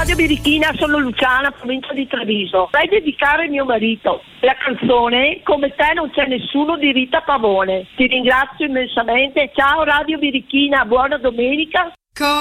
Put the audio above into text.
Radio Birichina, sono Luciana, provincia di Treviso. Vorrei dedicare a mio marito la canzone Come te non c'è nessuno di Rita Pavone. Ti ringrazio immensamente. Ciao Radio Birichina, buona domenica.